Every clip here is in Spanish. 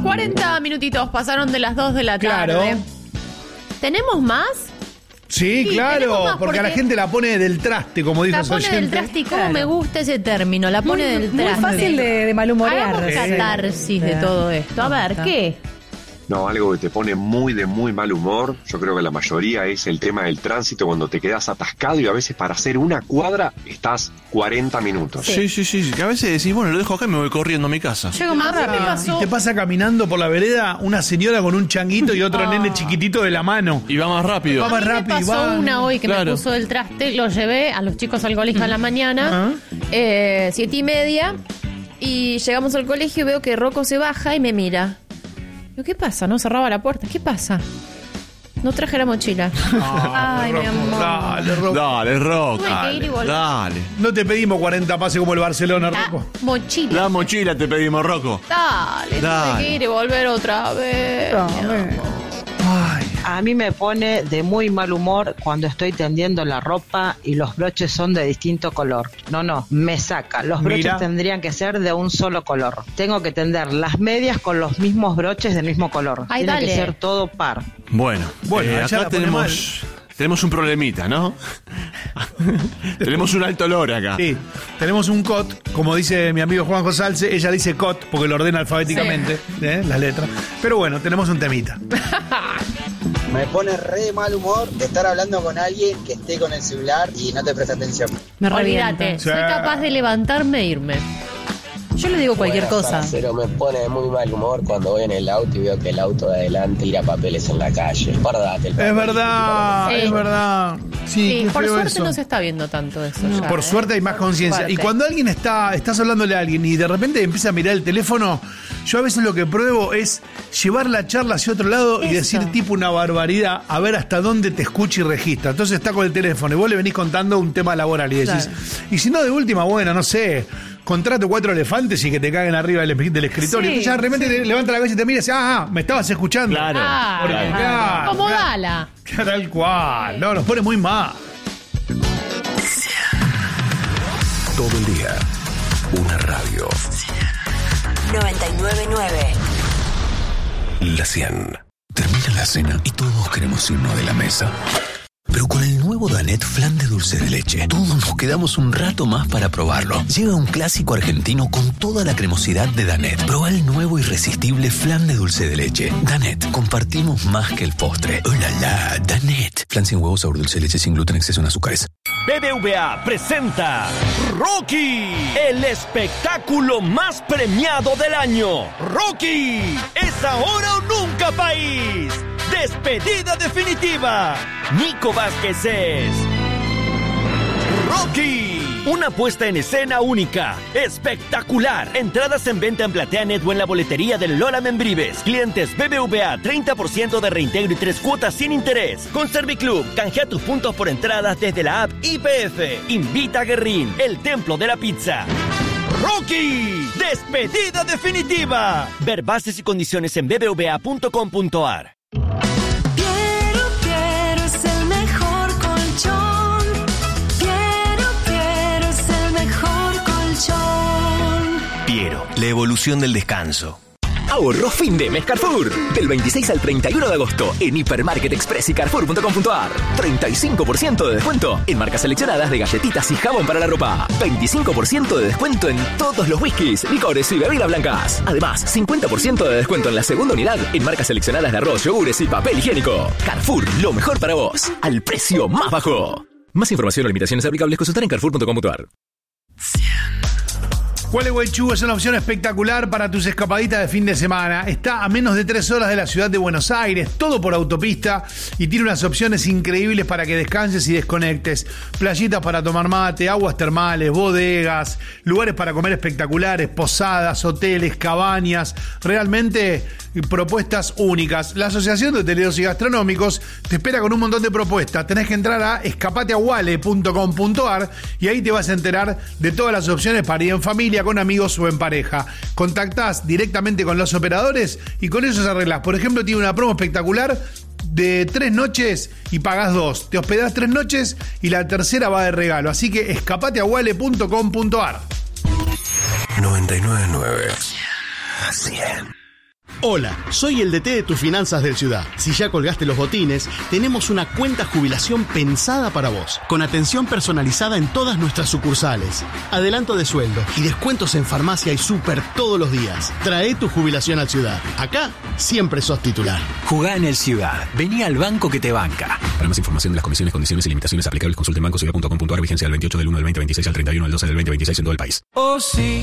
40 minutitos pasaron de las 2 de la tarde. Claro. ¿Tenemos más? Sí, claro, más porque a la gente la pone del traste, como dijo La su pone del oyente. traste y cómo me gusta ese término, la pone del traste. Muy fácil de malhumorear. Hagamos catarsis de todo esto. A ver, ¿qué? No, algo que te pone muy de muy mal humor, yo creo que la mayoría es el tema del tránsito, cuando te quedas atascado y a veces para hacer una cuadra estás 40 minutos. Sí. Que a veces decís, bueno, lo dejo acá y me voy corriendo a mi casa. Llego más rápido. Y te pasa caminando por la vereda una señora con un changuito y otro nene chiquitito de la mano. Y va más rápido. Va más Me rápido. pasó una hoy que me Claro. puso del traste, lo llevé a los chicos al colegio a la mañana, 7:30, y llegamos al colegio y veo que Rocco se baja y me mira. Digo, ¿qué pasa? No cerraba la puerta. ¿Qué pasa? No traje la mochila. Ay, mi amor. Dale, Rocco. Dale, Rocco. Tuve que ir y volver. Dale. No te pedimos 40 pases como el Barcelona, La Rocco. mochila. La mochila te pedimos, Rocco. Dale, Dale. tuve que ir y volver otra vez. mi amor. A mí me pone de muy mal humor cuando estoy tendiendo la ropa y los broches son de distinto color. No, me saca. Los broches Mira. tendrían que ser de un solo color. Tengo que tender las medias con los mismos broches del mismo color. Ay, Tiene dale. que ser todo par. Bueno, ella acá la pone tenemos un problemita, ¿no? Tenemos un alto olor acá. Sí, tenemos un COT, como dice mi amigo Juanjo Salce, ella dice COT porque lo ordena alfabéticamente, las letras. Pero bueno, tenemos un temita. Me pone re de mal humor estar hablando con alguien que esté con el celular y no te presta atención. Me Olvídate, revienta. soy capaz de levantarme e irme. Yo le digo cualquier cosa. Pero me pone de muy mal humor cuando voy en el auto y veo que el auto de adelante tira papeles en la calle. Guardate el papel. Es verdad, Sí. es verdad. Sí, qué por feo suerte eso. no se está viendo tanto eso. ya, Por suerte hay más conciencia. Suerte. Y cuando alguien estás hablándole a alguien y de repente empieza a mirar el teléfono, yo a veces lo que pruebo es llevar la charla hacia otro lado y Eso. decir tipo una barbaridad, a ver hasta dónde te escucha y registra. Entonces está con el teléfono y vos le venís contando un tema laboral y decís, y si no, de última, bueno, no sé, contrato 4 elefantes y que te caguen arriba del escritorio. Sí, Entonces ya de repente te levanta la cabeza y te mira y dice, me estabas escuchando. Claro. Porque, claro, Como claro. Dala. Tal cual. No, nos pone muy mal. Todo el día, una radio. 99.9. La 100. Termina la cena y todos queremos irnos de la mesa. Pero con el nuevo Danette Flan de dulce de leche, todos nos quedamos un rato más para probarlo. Llega un clásico argentino con toda la cremosidad de Danette. Proba el nuevo irresistible flan de dulce de leche. Danette, compartimos más que el postre. ¡Oh, la, la! Danette. Flan sin huevos, sabor dulce de leche, sin gluten, exceso en azúcares. BBVA presenta Rocky, el espectáculo más premiado del año. Rocky, es ahora o nunca, país. Despedida definitiva. Nico Vázquez es Rocky. Una puesta en escena única, espectacular. Entradas en venta en PlateaNet o en la boletería del Lola Membrives. Clientes BBVA, 30% de reintegro y 3 cuotas sin interés. Con Serviclub, canjea tus puntos por entradas desde la app IPF. Invita a Guerrín, el templo de la pizza. Rocky, despedida definitiva. Ver bases y condiciones en bbva.com.ar. Quiero es el mejor colchón. Quiero es el mejor colchón. Piero, la evolución del descanso. Ahorro fin de mes Carrefour. Del 26 al 31 de agosto en Hipermarket Express y Carrefour.com.ar. 35% de descuento en marcas seleccionadas de galletitas y jabón para la ropa. 25% de descuento en todos los whiskies, licores y bebidas blancas. Además, 50% de descuento en la segunda unidad en marcas seleccionadas de arroz, yogures y papel higiénico. Carrefour, lo mejor para vos, al precio más bajo. Más información o limitaciones aplicables consultar en Carrefour.com.ar. Gualeguaychú es una opción espectacular para tus escapaditas de fin de semana. Está a menos de 3 horas de la ciudad de Buenos Aires, todo por autopista, y tiene unas opciones increíbles para que descanses y desconectes. Playitas para tomar mate, aguas termales, bodegas, lugares para comer espectaculares, posadas, hoteles, cabañas, realmente propuestas únicas. La Asociación de Hoteleros y Gastronómicos te espera con un montón de propuestas. Tenés que entrar a escapateaguale.com.ar y ahí te vas a enterar de todas las opciones para ir en familia, con amigos o en pareja. Contactás directamente con los operadores y con ellos arreglás. Por ejemplo, tiene una promo espectacular de 3 noches y pagás 2. Te hospedás 3 noches y la tercera va de regalo. Así que escapateaguale.com.ar. 99.9. 100. Hola, soy el DT de tus finanzas del Ciudad. Si ya colgaste los botines, tenemos una cuenta jubilación pensada para vos, con atención personalizada en todas nuestras sucursales, adelanto de sueldo y descuentos en farmacia y súper todos los días. Trae tu jubilación al Ciudad. Acá siempre sos titular. Jugá en el Ciudad. Vení al banco que te banca. Para más información de las comisiones, condiciones y limitaciones aplicables, consulte en bancociudad.com.ar, vigencia del 28 del 1 del 2026 al 31 del 12 del 2026 en todo el país. Oh sí,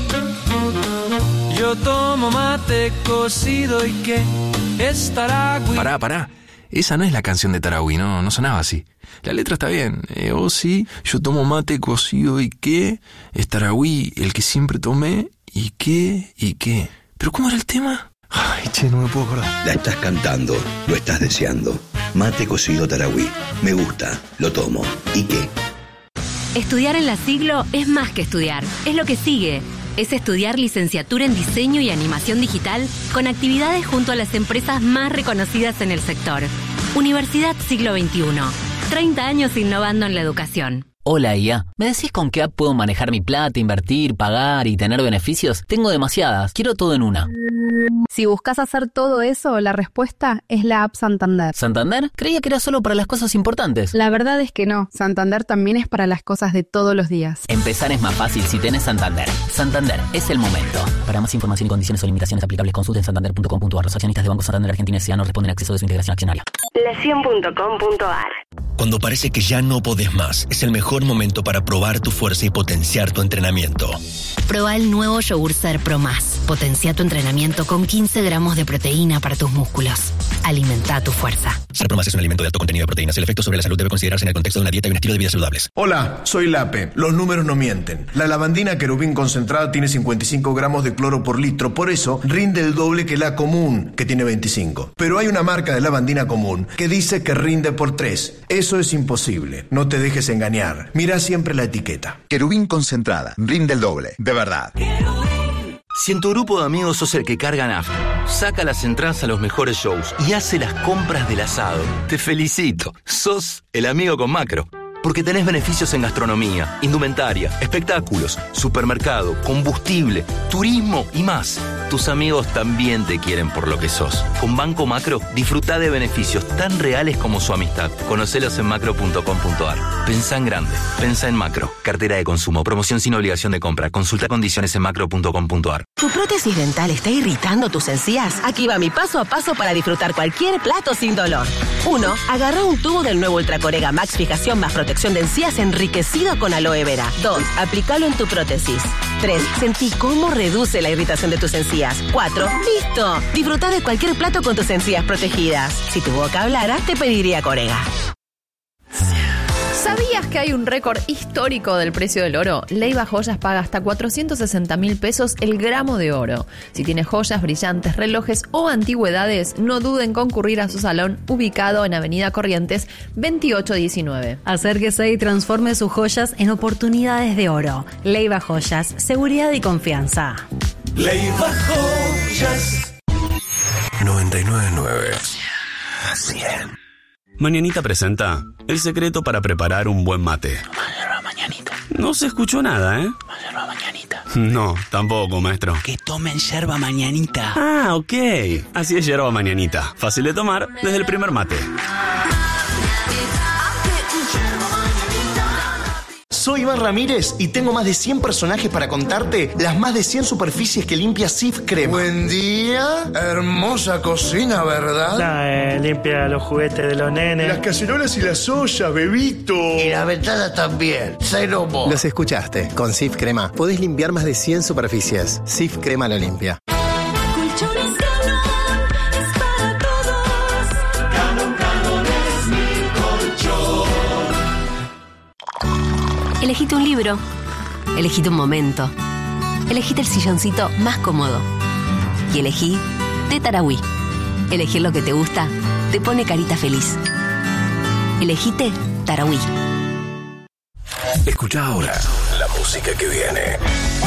yo tomo mate cocido y que es Tarahui. Pará. Esa no es la canción de Tarahui, no sonaba así. La letra está bien. Oh sí, yo tomo mate cocido y que es Tarahui, el que siempre tomé y qué. ¿Pero cómo era el tema? Ay, che, no me puedo acordar. La estás cantando, lo estás deseando. Mate cocido Tarahui. Me gusta, lo tomo. ¿Y qué? Estudiar en la Siglo es más que estudiar, es lo que sigue. Es estudiar licenciatura en diseño y animación digital con actividades junto a las empresas más reconocidas en el sector. Universidad Siglo XXI. 30 años innovando en la educación. Hola, IA. ¿Me decís con qué app puedo manejar mi plata, invertir, pagar y tener beneficios? Tengo demasiadas. Quiero todo en una. Si buscas hacer todo eso, la respuesta es la app Santander. ¿Santander? Creía que era solo para las cosas importantes. La verdad es que no. Santander también es para las cosas de todos los días. Empezar es más fácil si tenés Santander. Santander, es el momento. Para más información y condiciones o limitaciones aplicables, consulten santander.com.ar. Los accionistas de Banco Santander Argentina S.A. no responden a acceso de su integración accionaria. La100.com.ar. Cuando parece que ya no podés más, es el mejor momento para probar tu fuerza y potenciar tu entrenamiento. Proba el nuevo yogur Ser Pro Más. Potencia tu entrenamiento con 15 gramos de proteína para tus músculos. Alimenta tu fuerza. Ser Pro Más es un alimento de alto contenido de proteínas. El efecto sobre la salud debe considerarse en el contexto de una dieta y un estilo de vida saludables. Hola, soy Lape. Los números no mienten. La lavandina querubín concentrada tiene 55 gramos de cloro por litro. Por eso rinde el doble que la común, que tiene 25. Pero hay una marca de lavandina común que dice que rinde por 3. Eso es imposible. No te dejes engañar. Mira siempre la etiqueta. Querubín concentrada. Rinde el doble. De verdad. Si en tu grupo de amigos sos el que carga nafta, saca las entradas a los mejores shows y hace las compras del asado, te felicito. Sos el amigo con Macro. Porque tenés beneficios en gastronomía, indumentaria, espectáculos, supermercado, combustible, turismo y más. Tus amigos también te quieren por lo que sos. Con Banco Macro, disfruta de beneficios tan reales como su amistad. Conocelos en macro.com.ar. Pensá en grande. Pensá en Macro. Cartera de consumo. Promoción sin obligación de compra. Consulta condiciones en macro.com.ar. ¿Tu prótesis dental está irritando tus encías? Aquí va mi paso a paso para disfrutar cualquier plato sin dolor. 1. Agarra un tubo del nuevo Ultracorega Max Fijación más protección de encías enriquecido con aloe vera. 2. Aplícalo en tu prótesis. 3. Sentí cómo reduce la irritación de tus encías. 4. ¡Listo! Disfruta de cualquier plato con tus encías protegidas. Si tu boca hablara, te pediría Corega. ¿Sabías que hay un récord histórico del precio del oro? Leiva Joyas paga hasta 460.000 pesos el gramo de oro. Si tienes joyas, brillantes, relojes o antigüedades, no duden en concurrir a su salón ubicado en Avenida Corrientes 2819. Acérquese y transforme sus joyas en oportunidades de oro. Leiva Joyas, seguridad y confianza. Leiva Joyas. 99.9 100. Mañanita presenta el secreto para preparar un buen mate. No se escuchó nada, ¿eh? Yerba mañanita. No, tampoco, maestro. Que tomen yerba mañanita. Ah, ok. Así es yerba mañanita. Fácil de tomar desde el primer mate. Soy Iván Ramírez y tengo más de 100 personajes para contarte las más de 100 superficies que limpia Cif Crema. Buen día. Hermosa cocina, ¿verdad? Limpia los juguetes de los nenes. Las cacerolas y las ollas, bebito. Y la ventana también. Cero mo. Los escuchaste. Con Cif Crema podés limpiar más de 100 superficies. Cif Crema lo limpia. Elegite un libro, elegite un momento, elegite el silloncito más cómodo y elegí de Tarahui. Elegir lo que te gusta te pone carita feliz. Elegite Tarahui. Escucha ahora la música que viene.